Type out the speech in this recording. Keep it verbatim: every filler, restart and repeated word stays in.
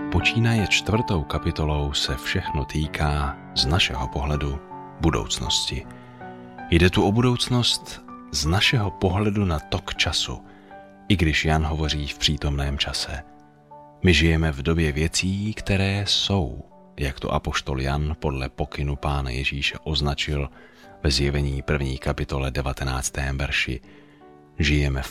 počínaje čtvrtou kapitolou se všechno týká z našeho pohledu budoucnosti. Jde tu o budoucnost z našeho pohledu na tok času, i když Jan hovoří v přítomném čase. My žijeme v době věcí, které jsou, jak to apoštol Jan podle pokynu Pána Ježíše označil ve Zjevení první kapitole devatenáctém verši. Žijeme v